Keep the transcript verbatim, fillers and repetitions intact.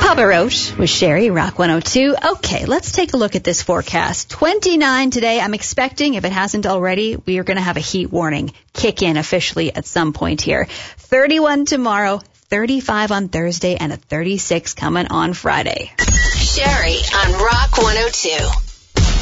Papa Roach with Sherry, Rock one oh two. Okay, let's take a look at this forecast. twenty-nine today. I'm expecting, if it hasn't already, we are going to have a heat warning kick in officially at some point here. thirty-one tomorrow, thirty-five on Thursday, and a thirty-six coming on Friday. Sherry on Rock one oh two.